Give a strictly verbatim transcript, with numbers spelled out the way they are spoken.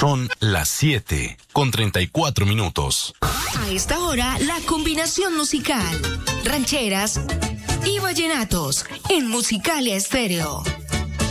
Son las siete con treinta y cuatro minutos. A esta hora, la combinación musical, rancheras y vallenatos en Musicalia Estéreo.